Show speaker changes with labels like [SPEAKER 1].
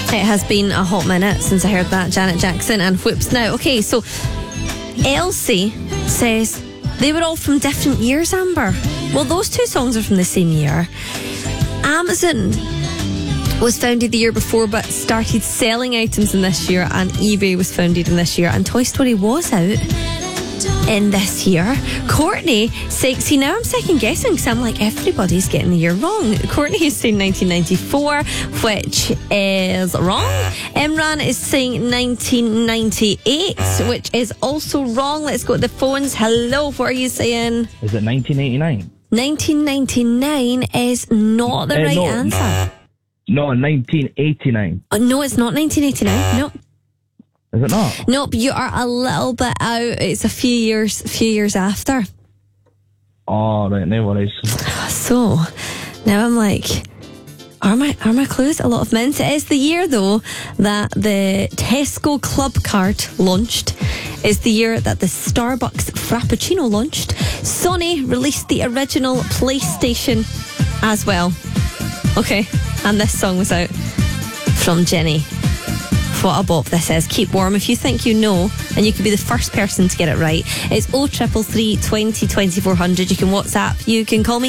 [SPEAKER 1] It has been a hot minute since I heard that. Janet Jackson and Whoops Now. Okay, so Elsie says they were all from different years, Amber. Well, those two songs are from the same year. Amazon was founded the year before but started selling items in this year, and eBay was founded in this year, and Toy Story was out in this year. Courtney saying, see, now I'm second guessing because I'm like, everybody's getting the year wrong. Courtney is saying 1994, which is wrong. Imran is saying 1998, which is also wrong. Let's go to the phones. Hello, what are you saying?
[SPEAKER 2] Is it 1989?
[SPEAKER 1] 1999 is not the right answer.
[SPEAKER 2] No, 1989.
[SPEAKER 1] No, it's not 1989. No.
[SPEAKER 2] Is it not?
[SPEAKER 1] Nope, you are a little bit out. It's a few years after.
[SPEAKER 2] Oh, right, no worries.
[SPEAKER 1] So, now I'm like, are my clues a lot of mints? It is the year, though, that the Tesco Club card launched. It's the year that the Starbucks Frappuccino launched. Sony released the original PlayStation as well. Okay, and this song was out from Jenny. What a bop this is. Keep warm. If you think you know, and you could be the first person to get it right, it's 0333 20 2400. You can WhatsApp, you can call me.